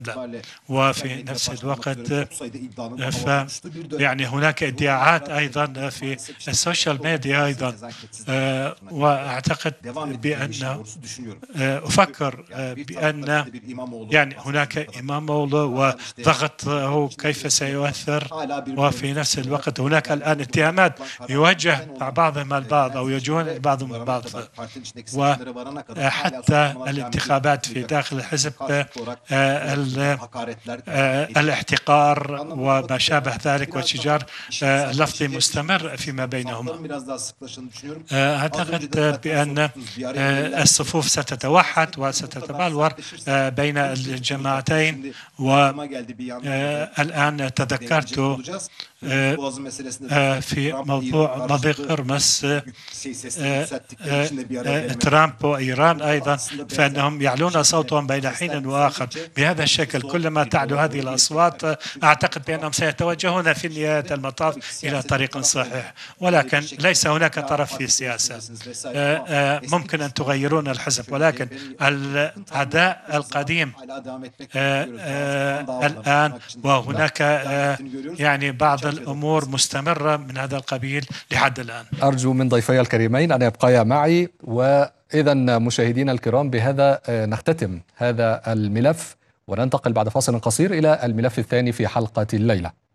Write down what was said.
وفي نفس الوقت يعني هناك ادعاءات أيضا في السوشيال ميديا أيضا، وأعتقد بأن أفكر بأن يعني هناك إمامولو وضغطه كيف سيؤثر، وفي نفس الوقت هناك الآن اتهامات يوجه بعضهم البعض أو يوجهون بعضهم البعض، وحتى الانتخابات في داخل الحزب الاحتقار وما شابه ذلك والشجار اللفظي مستمر فيما بينهما. أعتقد بأن الصفوف ستتوحد وستتبلور بين الجماعتين. والآن تذكرت في موضوع مضيق هرمز ترامب وإيران أيضا، فإنهم يعلون صوتهم بين حين وآخر بهذا الشكل. كلما تعلو هذه الأصوات أعتقد بأنهم سيتوجهون في نهاية المطاف إلى طريق صحيح، ولكن ليس هناك طرف في السياسة. ممكن أن تغيرون الحزب، ولكن الأداء القديم الآن، وهناك يعني بعض الأمور مستمرة من هذا القبيل لحد الآن. أرجو من ضيفي الكريمين أن يبقيا معي. وإذا مشاهدينا الكرام، بهذا نختتم هذا الملف وننتقل بعد فاصل قصير إلى الملف الثاني في حلقة الليلة.